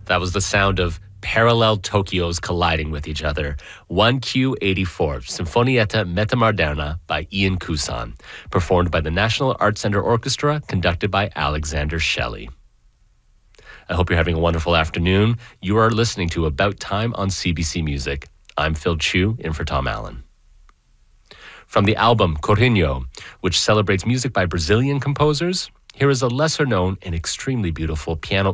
That was the sound of parallel Tokyos colliding with each other. 1Q84, Sinfonietta Metamoderna by Ian Couson, performed by the National Arts Center Orchestra, conducted by Alexander Shelley. I hope you're having a wonderful afternoon. You are listening to About Time on CBC Music. I'm Phil Chu, in for Tom Allen. From the album Corinho, which celebrates music by Brazilian composers, here is a lesser-known and extremely beautiful piano